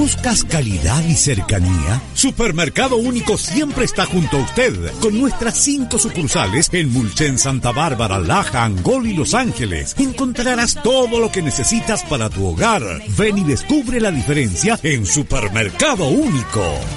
¿Buscas calidad y cercanía? Supermercado Único siempre está junto a usted, con nuestras 5 sucursales en Mulchen, Santa Bárbara, Laja, Angol y Los Ángeles. Encontrarás todo lo que necesitas para tu hogar. Ven y descubre la diferencia en Supermercado Único.